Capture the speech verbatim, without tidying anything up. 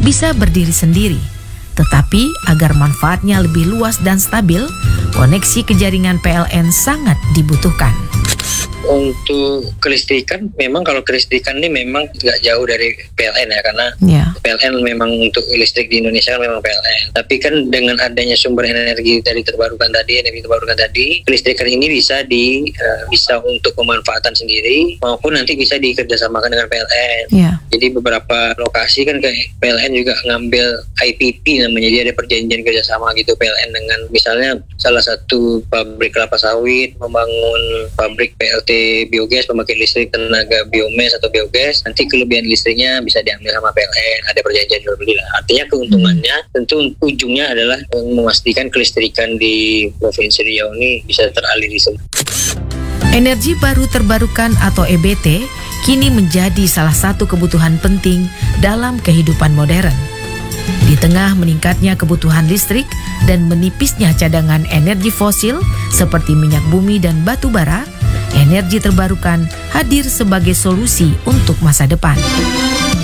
bisa berdiri sendiri. Tetapi agar manfaatnya lebih luas dan stabil, koneksi ke jaringan P L N sangat dibutuhkan. Untuk kelistrikan, memang kalau kelistrikan ini memang nggak jauh dari P L N ya, karena yeah. P L N memang untuk listrik di Indonesia kan memang P L N. Tapi kan dengan adanya sumber energi dari terbarukan tadi, energi terbarukan tadi, kelistrikan ini bisa di uh, bisa untuk pemanfaatan sendiri maupun nanti bisa dikerjasamakan dengan P L N. Yeah. Jadi beberapa lokasi kan kayak P L N juga ngambil I P P namanya, jadi ada perjanjian kerjasama gitu P L N dengan misalnya salah satu pabrik kelapa sawit membangun pabrik P L T biogas pembangkit listrik tenaga biomes atau biogas, nanti kelebihan listriknya bisa diambil sama P L N, ada perjanjian jual beli lah. Artinya keuntungannya hmm. tentu ujungnya adalah memastikan kelistrikan di Provinsi Riau ini bisa teraliri semua. Energi baru terbarukan atau E B T kini menjadi salah satu kebutuhan penting dalam kehidupan modern. Di tengah meningkatnya kebutuhan listrik dan menipisnya cadangan energi fosil seperti minyak bumi dan batu bara, energi terbarukan hadir sebagai solusi untuk masa depan.